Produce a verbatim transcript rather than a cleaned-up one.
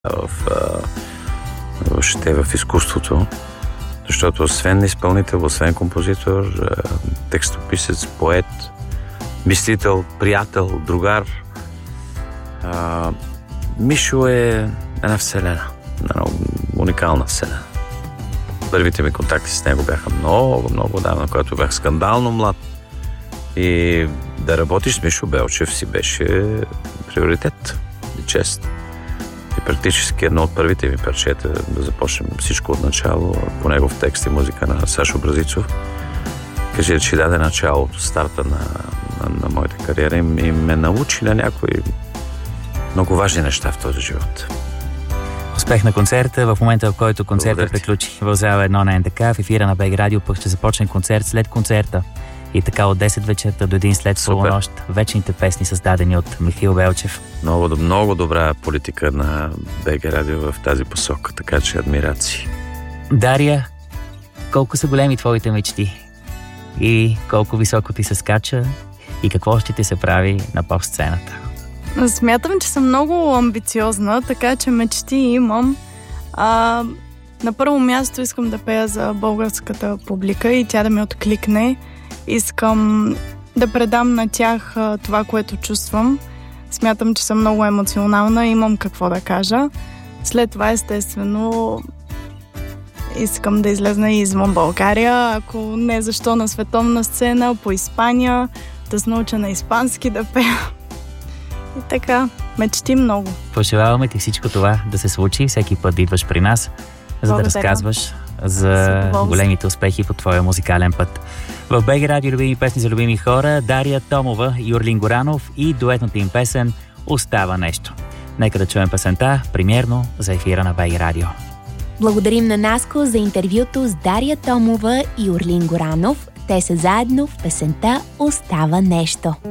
в, въобще в изкуството, защото освен изпълнител, освен композитор, текстописец, поет, мислител, приятел, другар, Мишо е една вселена, една уникална вселена. Първите ми контакти с него бяха много, много давно, когато бях скандално млад. И да работиш с Мишо Белчев си беше приоритет и чест. И практически едно от първите ми парчета да започнем всичко от начало, по негов текст и музика на Сашо Бразицов. Кажи, че даде началото, старта на, на, на моята кариера и ме научи на някои много важни неща в този живот. Успех на концерта. В момента, в който концертът приключи в зала едно на НДК, в ефира на БГ Радио, пък ще започне концерт след концерта. И така от десет вечерта до един след полунощ. Вечните песни, създадени от Михаил Белчев. Много, много добра политика на БГ Радио в тази посока, така че адмирации. Дария, колко са големи твоите мечти? И колко високо ти се скача? И какво ще ти се прави на поп-сцената? Смятам, че съм много амбициозна, така че мечти имам. А, на първо място искам да пея за българската публика и тя да ми откликне. Искам да предам на тях това, което чувствам. Смятам, че съм много емоционална и имам какво да кажа. След това, естествено, искам да излезна и извън България. Ако не, защо на световна сцена, по Испания, да се науча на испански да пея. И така, мечти много. Пожелаваме ти всичко това да се случи, всеки път да идваш при нас, за да разказваш за големите успехи по твоя музикален път. В БГ Радио любими песни за любими хора, Дария Томова, Юрлин Горанов и дуетната им песен "Остава нещо". Нека да чуем песента премиерно за ефира на БГ Радио. Благодарим на Наско за интервюто с Дария Томова и Юрлин Горанов. Те са заедно в песента "Остава нещо".